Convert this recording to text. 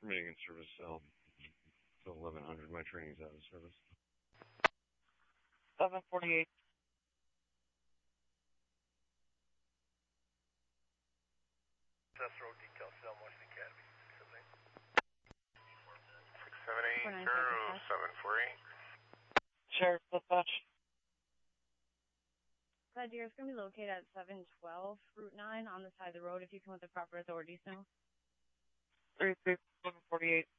remaining in service till 1100. My training's out of service. 748. Death Road Detail, Cell Motion Academy. 6780748. Sheriff Dispatch. Deer is going to be located at 712 Route 9 on the side of the road if you come with the proper authorities now. 748.